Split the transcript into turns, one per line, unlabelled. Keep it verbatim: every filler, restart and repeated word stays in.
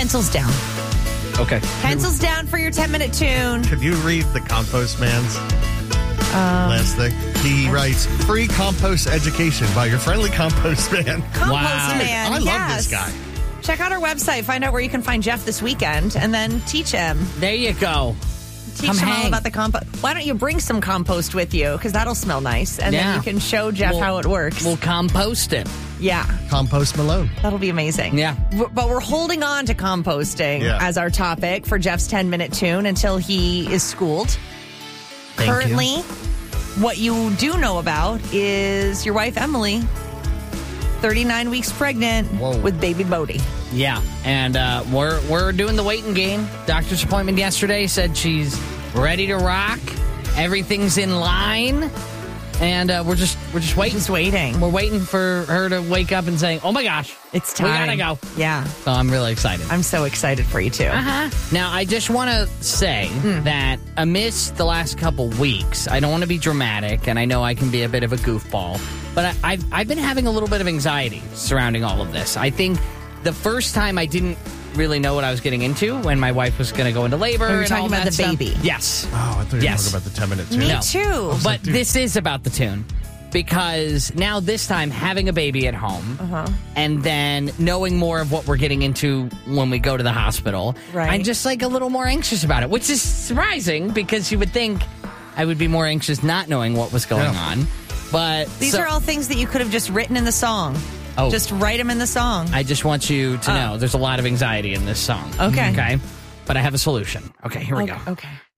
Pencils down.
Okay.
Pencils down for your ten-minute tune.
Could you read the Compost Man's
Um,
last thing? He writes, free compost education by your friendly Compost Man.
Compost
Wow.
Man.
I love
yes.
this guy.
Check out our website. Find out where you can find Jeff this weekend, and then teach him.
There you go.
Teach
Come
him
hang.
all about the compost. Why don't you bring some compost with you? Because that'll smell nice. And
Yeah.
then you can show Jeff
We'll-
how it works.
We'll compost it.
yeah.
Compost Malone.
That'll be amazing.
Yeah.
W- But we're holding on to composting
Yeah.
as our topic for Jeff's ten-minute tune until he is schooled.
Thank you.
Currently, what you do know about is your wife, Emily, thirty-nine weeks pregnant
Whoa.
with baby Bodie.
Yeah, and uh, we're we're doing the waiting game. Doctor's appointment yesterday said she's ready to rock. Everything's in line, and uh, we're just we're just waiting.
Just waiting.
We're waiting for her to wake up and saying, "Oh my gosh,
It's
we
time.
gotta go."
Yeah.
So I'm really excited.
I'm so excited for you, too.
Uh-huh. Now, I just want to say that amidst the last couple weeks, I don't want to be dramatic, and I know I can be a bit of a goofball, but I, I've, I've been having a little bit of anxiety surrounding all of this. I think the first time I didn't really know what I was getting into when my wife was going to go into labor.
We were
and
talking
all
about
that
the
stuff.
baby.
Yes.
Oh, I thought you were
Yes.
talking about the ten-minute tune.
Me
No.
too.
But
like, dude.
this is about the tune. Because now this time having a baby at home
Uh-huh.
and then knowing more of what we're getting into when we go to the hospital,
Right.
I'm just like a little more anxious about it, which is surprising because you would think I would be more anxious not knowing what was going
Yeah.
on. But
These
so-
are all things that you could have just written in the song.
Oh.
Just write them in the song.
I just want you to
Oh.
know there's a lot of anxiety in this song.
Okay.
Okay. But I have a solution. Okay, here we
okay.
go.
okay.